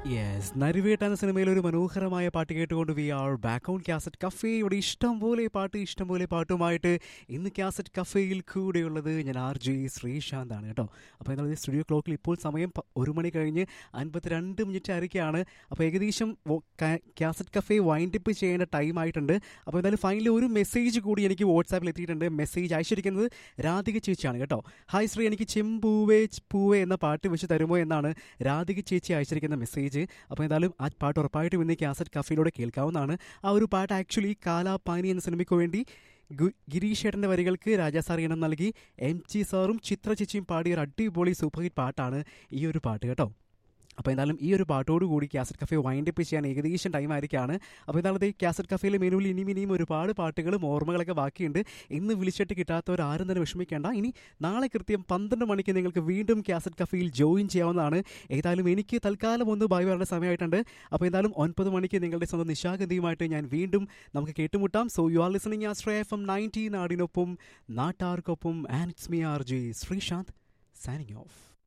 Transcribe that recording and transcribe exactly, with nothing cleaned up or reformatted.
Yes Narivetta എന്ന സിനിമയിൽ ഒരു മനോഹരമായ പാട്ട് കേട്ടുകൊണ്ട് V are back on cassette cafe. ഇവിടെ ഇഷ്ടം പോലെ പാട്ട് ഇഷ്ടം പോലെ പാട്ടുമായിട്ട് ഇന്ന് കാസറ്റ് കഫേയിൽ കൂടെയുള്ളത് ഞാൻ ആർ ജെ ശ്രീശാന്ത് ആണ് കേട്ടോ. അപ്പോൾ എന്നാൽ സ്റ്റുഡിയോ ക്ലോക്കിൽ ഇപ്പോൾ സമയം പ- ഒരു മണി കഴിഞ്ഞ് അൻപത്തിരണ്ട് മിനിറ്റ് ആയിരിക്കുകയാണ്. അപ്പോൾ ഏകദേശം വോ- കാ- കാസറ്റ് കഫേ വൈൻഡപ്പ് ചെയ്യേണ്ട ടൈം ആയിട്ടുണ്ട്. അപ്പോൾ എന്തായാലും ഫൈനലി ഒരു മെസ്സേജ് കൂടി എനിക്ക് വാട്സാപ്പിൽ എത്തിയിട്ടുണ്ട്. മെസ്സേജ് അയച്ചിരിക്കുന്നത് രാധിക ചേച്ചിയാണ് കേട്ടോ. ഹായ് ശ്രീ, എനിക്ക് ചെമ്പൂവേ പൂവേ എന്ന പാട്ട് വെച്ച് തരുമോ എന്നാണ് രാധിക ചേച്ചി അയച്ചിരിക്കുന്ന മെസ്സേജ്. അപ്പോൾ എന്തായാലും ആ പാട്ട് ഉറപ്പായിട്ടും ഇന്ന് കാസറ്റ് കഫയിലൂടെ കേൾക്കാവുന്നതാണ്. ആ ഒരു പാട്ട് ആക്ച്വലി കാലാപാനി എന്ന സിനിമയ്ക്ക് വേണ്ടി ഗു- ഗിരീഷ് ഏട്ടൻ്റെ വരികൾക്ക് രാജാ സാർ ഇനം നൽകി എം ജി സാറും ചിത്ര ചേച്ചിയും പാടിയ ഒരു അടിപൊളി സൂപ്പർ ഹിറ്റ് പാട്ടാണ് ഈ ഒരു പാട്ട് കേട്ടോ. അപ്പോൾ എന്തായാലും ഈ ഒരു പാട്ടോടുകൂടി കാസറ്റ് കഫേ വൈൻഡപ്പ് ചെയ്യാൻ ഏകദേശം ടൈം ആയിരിക്കുകയാണ്. അപ്പോൾ എന്തായാലും ഈ കാസറ്റ് കഫേയിലെ മെനുവിൽ ഇനിയും ഇനിയും ഒരുപാട് പാട്ടുകളും ഓർമ്മകളൊക്കെ ബാക്കിയുണ്ട്. ഇന്ന് വിളിച്ചിട്ട് കിട്ടാത്തവരാരും തന്നെ വിഷമിക്കേണ്ട. ഇനി നാളെ കൃത്യം പന്ത്രണ്ട് മണിക്ക് നിങ്ങൾക്ക് വീണ്ടും കാസറ്റ് കഫേയിൽ ജോയിൻ ചെയ്യാവുന്നതാണ്. ഏതായാലും എനിക്ക് തൽക്കാലം ഒന്ന് ബൈ പറയേണ്ട സമയമായിട്ടുണ്ട്. അപ്പോൾ എന്തായാലും ഒൻപത് മണിക്ക് നിങ്ങളുടെ സ്വന്തം നിശാഗന്ധിയുമായിട്ട് ഞാൻ വീണ്ടും നമുക്ക് കേട്ടുമുട്ടാം. So you are listening ആസ്ട്രേ F M ninety നാടിനൊപ്പം നാട്ടാർക്കൊപ്പം and it's me R J Sreesanth signing off.